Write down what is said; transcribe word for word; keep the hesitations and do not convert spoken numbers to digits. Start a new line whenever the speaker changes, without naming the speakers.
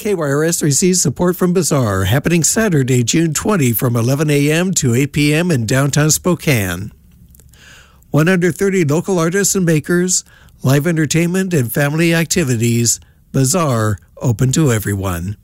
K Y R S receives support from Bazaar, happening Saturday, June twentieth from eleven a.m. to eight p.m. in downtown Spokane. one hundred thirty local artists and makers, live entertainment and family activities. Bazaar, open to everyone.